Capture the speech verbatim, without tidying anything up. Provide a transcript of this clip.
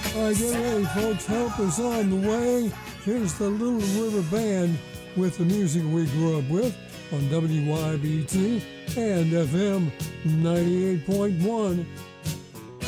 All right, get ready, folks. Help is on the way. Here's the Little River Band with the music we grew up with on W Y B T and F M ninety-eight point one.